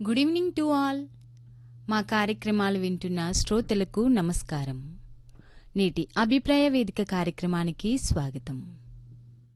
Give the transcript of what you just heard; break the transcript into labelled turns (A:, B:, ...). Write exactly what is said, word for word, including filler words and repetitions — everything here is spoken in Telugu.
A: Good evening to all. మా కార్యక్రమాలు వింటున్న శ్రోతలకు నమస్కారం. నేటి అభిప్రాయ వేదిక కార్యక్రమానికి స్వాగతం.